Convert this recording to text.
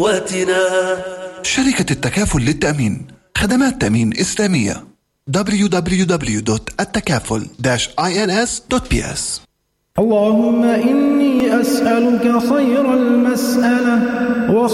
شركة التكافل للتأمين، خدمات تأمين إسلامية. www.التكافل-ins.ps. اللهم إني أسألك خير المسألة